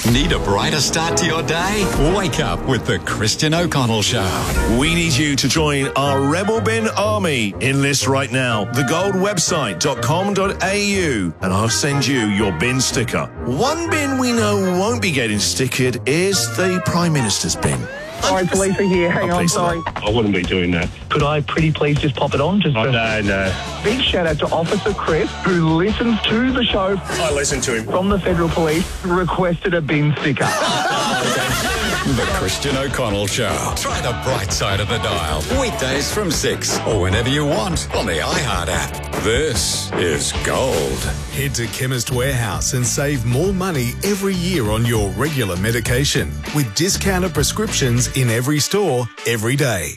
Need a brighter start to your day? Wake up with the Christian O'Connell Show. We need you to join our Rebel Bin army. Enlist right now. thegoldwebsite.com.au and I'll send you your bin sticker. One bin we know won't be getting stickered is the Prime Minister's bin. Sorry, police are here. Hang on, sorry. I wouldn't be doing that. Could I pretty please just pop it on? No. Big shout out to Officer Chris, who listens to the show. I listen to him. From the Federal Police, requested a bin sticker. The Christian O'Connell Show. Try the bright side of the dial. Weekdays from 6 or whenever you want on the iHeart app. This is gold. Head to Chemist Warehouse and save more money every year on your regular medication with discounted prescriptions in every store, every day.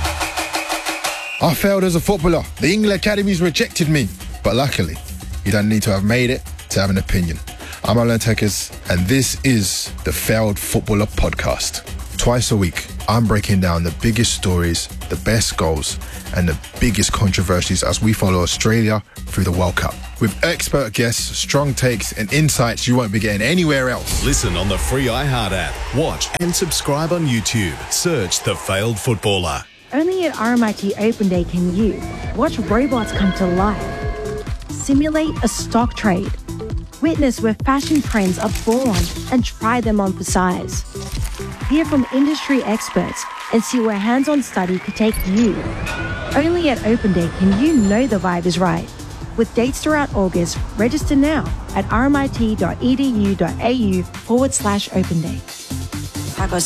I failed as a footballer. The England Academies rejected me. But luckily, you don't need to have made it to have an opinion. I'm Alan Tekers, and this is the Failed Footballer Podcast. Twice a week, I'm breaking down the biggest stories, the best goals, and the biggest controversies as we follow Australia through the World Cup. With expert guests, strong takes, and insights you won't be getting anywhere else. Listen on the free iHeart app. Watch and subscribe on YouTube. Search The Failed Footballer. Only at RMIT Open Day can you watch robots come to life, simulate a stock trade, witness where fashion trends are born and try them on for size. Hear from industry experts and see where hands-on study could take you. Only at Open Day can you know the vibe is right. With dates throughout August, register now at rmit.edu.au/Open Day. Typo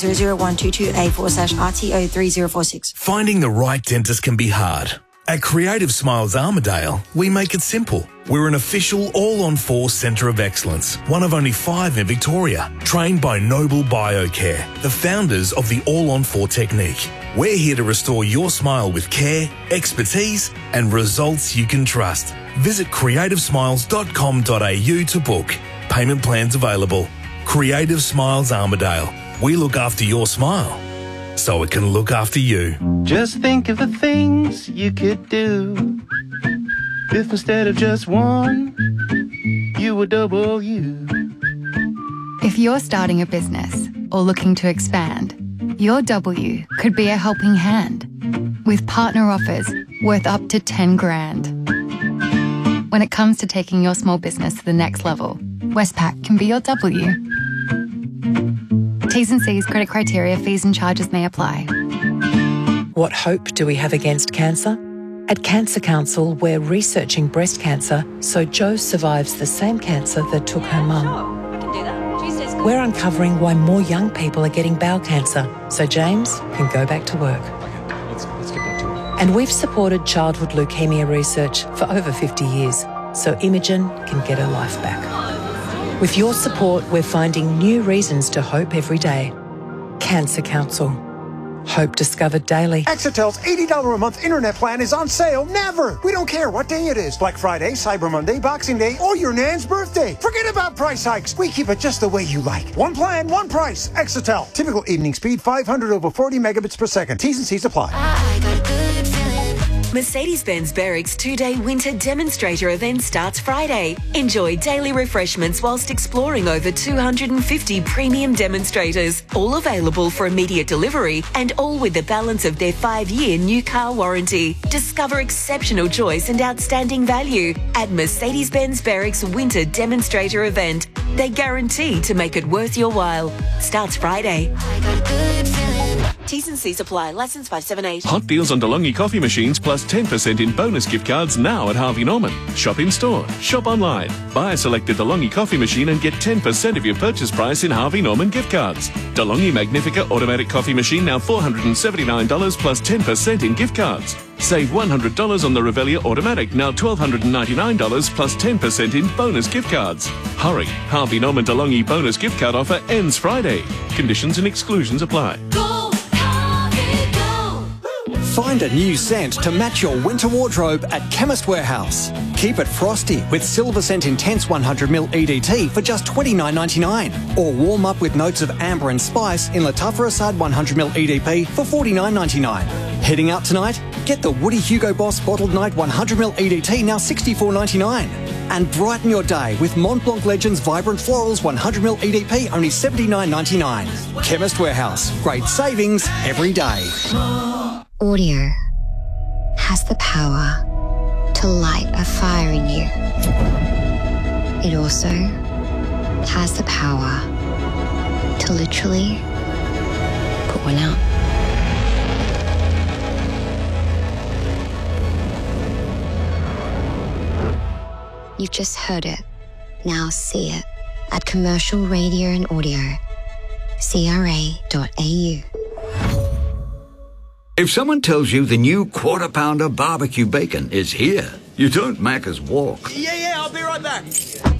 00122A/RTO3046. Finding the right dentist can be hard. At Creative Smiles Armidale, we make it simple. We're an official all-on-4 centre of excellence, one of only 5 in Victoria, trained by Noble Biocare, the founders of the all-on-4 technique. We're here to restore your smile with care, expertise, and results you can trust. Visit creativesmiles.com.au to book. Payment plans available. Creative Smiles Armidale. We look after your smile, so it can look after you. Just think of the things you could do if instead of just one, you were double you. If you're starting a business or looking to expand, your W could be a helping hand with partner offers worth up to 10 grand. When it comes to taking your small business to the next level, Westpac can be your W. T's and C's, credit criteria, fees and charges may apply. What hope do we have against cancer? At Cancer Council, we're researching breast cancer so Jo survives the same cancer that took her mum. We're uncovering why more young people are getting bowel cancer so James can go back to work. Let's get back to work. And we've supported childhood leukemia research for over 50 years so Imogen can get her life back. With your support, we're finding new reasons to hope every day. Cancer Council. Hope discovered daily. Exetel's $80 a month internet plan is on sale never. We don't care what day it is. Black Friday, Cyber Monday, Boxing Day, or your nan's birthday. Forget about price hikes. We keep it just the way you like. One plan, one price. Exetel. Typical evening speed 500 over 40 megabits per second. T's and C's apply. I got a good feeling. Mercedes-Benz Berwick's 2-day winter demonstrator event starts Friday. Enjoy daily refreshments whilst exploring over 250 premium demonstrators, all available for immediate delivery and all with the balance of their 5-year new car warranty. Discover exceptional choice and outstanding value at Mercedes-Benz Berwick's winter demonstrator event. They guarantee to make it worth your while. Starts Friday. I got a good feeling. T's and C's apply. Licence 578. Hot deals on DeLonghi coffee machines plus 10% in bonus gift cards now at Harvey Norman. Shop in store. Shop online. Buy a selected DeLonghi coffee machine and get 10% of your purchase price in Harvey Norman gift cards. DeLonghi Magnifica automatic coffee machine now $479 plus 10% in gift cards. Save $100 on the Revelia automatic, now $1,299 plus 10% in bonus gift cards. Hurry! Harvey Norman DeLonghi bonus gift card offer ends Friday. Conditions and exclusions apply. Find a new scent to match your winter wardrobe at Chemist Warehouse. Keep it frosty with Silver Scent Intense 100ml EDT for just $29.99. Or warm up with notes of amber and spice in Latafra Assad 100ml EDP for $49.99. Heading out tonight? Get the Woody Hugo Boss Bottled Night 100ml EDT now $64.99. And brighten your day with Mont Blanc Legends Vibrant Florals 100ml EDP, only $79.99. Chemist Warehouse. Great savings every day. Audio has the power to light a fire in you. It also has the power to literally put one out. You've just heard it. Now see it at Commercial Radio and Audio, CRA.au. If someone tells you the new Quarter Pounder barbecue bacon is here, you don't Macca's walk. Yeah, I'll be right back.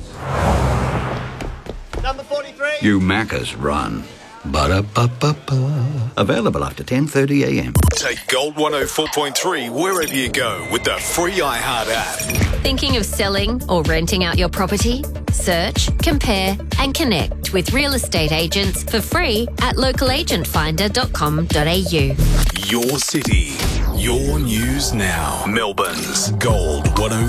Number 43. You Macca's run. Ba-da-ba-ba-ba. Available after 10:30 a.m. Take Gold 104.3 wherever you go with the free iHeart app. Thinking of selling or renting out your property? Search, compare and connect with real estate agents for free at localagentfinder.com.au. Your city, your news now. Melbourne's Gold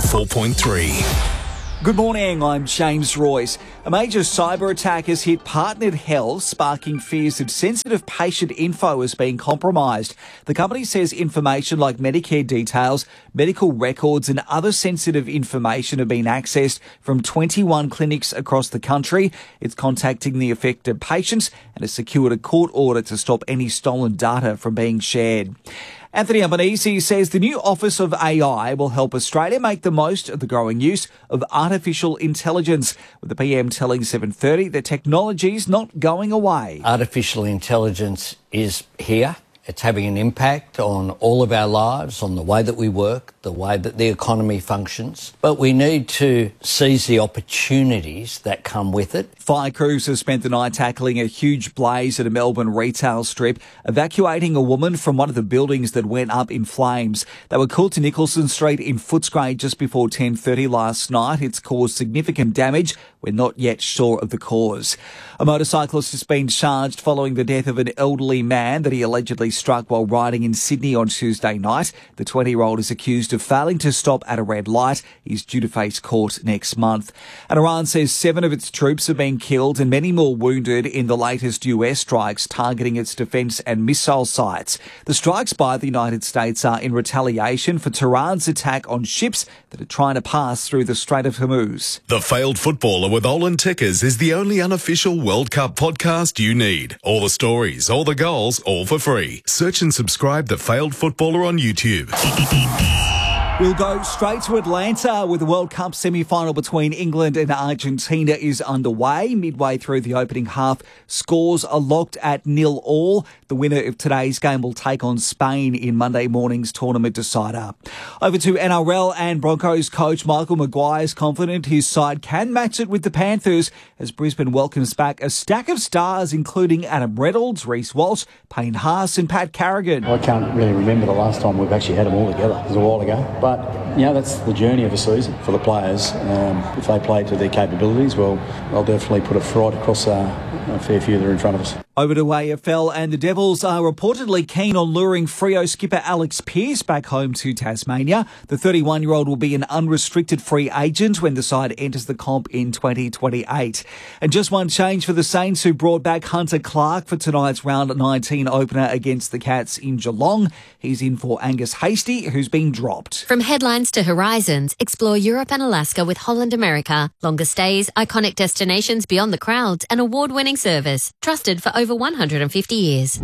104.3. Good morning, I'm James Royce. A major cyber attack has hit Partnered Health, sparking fears that sensitive patient info is being compromised. The company says information like Medicare details, medical records and other sensitive information have been accessed from 21 clinics across the country. It's contacting the affected patients and has secured a court order to stop any stolen data from being shared. Anthony Albanese says the new Office of AI will help Australia make the most of the growing use of artificial intelligence, with the PM telling 7:30 that technology's not going away. Artificial intelligence is here. It's having an impact on all of our lives, on the way that we work, the way that the economy functions. But we need to seize the opportunities that come with it. Fire crews have spent the night tackling a huge blaze at a Melbourne retail strip, evacuating a woman from one of the buildings that went up in flames. They were called to Nicholson Street in Footscray just before 10:30 last night. It's caused significant damage. We're not yet sure of the cause. A motorcyclist has been charged following the death of an elderly man that he allegedly struck while riding in Sydney on Tuesday night. The 20-year-old is accused of failing to stop at a red light. He's due to face court next month. And Iran says 7 of its troops have been killed and many more wounded in the latest US strikes targeting its defence and missile sites. The strikes by the United States are in retaliation for Tehran's attack on ships that are trying to pass through the Strait of Hormuz. The Failed Footballer with Olin Tickers is the only unofficial World Cup podcast you need. All the stories, all the goals, all for free. Search and subscribe The Failed Footballer on YouTube. We'll go straight to Atlanta with the World Cup semi-final between England and Argentina is underway. Midway through the opening half, scores are locked at 0-0. The winner of today's game will take on Spain in Monday morning's tournament decider. Over to NRL, and Broncos coach Michael Maguire is confident his side can match it with the Panthers as Brisbane welcomes back a stack of stars including Adam Reynolds, Reece Walsh, Payne Haas and Pat Carrigan. I can't really remember the last time we've actually had them all together. It was a while ago. But, that's the journey of a season for the players. If they play to their capabilities, well, they'll definitely put a fright across a fair few that are in front of us. Over to AFL, and the Devils are reportedly keen on luring Freo skipper Alex Pearce back home to Tasmania. The 31-year-old will be an unrestricted free agent when the side enters the comp in 2028. And just one change for the Saints, who brought back Hunter Clark for tonight's round 19 opener against the Cats in Geelong. He's in for Angus Hastie, who's been dropped. From headlines to horizons, explore Europe and Alaska with Holland America. Longer stays, iconic destinations beyond the crowds, and award-winning service. Trusted for over 150 years.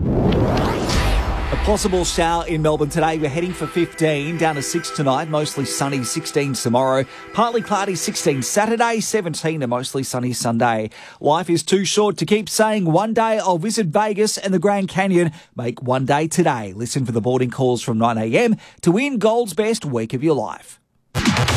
A possible shower in Melbourne today. We're heading for 15, down to 6 tonight, mostly sunny, 16 tomorrow. Partly cloudy, 16 Saturday, 17 and mostly sunny Sunday. Life is too short to keep saying one day I'll visit Vegas and the Grand Canyon. Make one day today. Listen for the boarding calls from 9 a.m. to win Gold's Best Week of Your Life.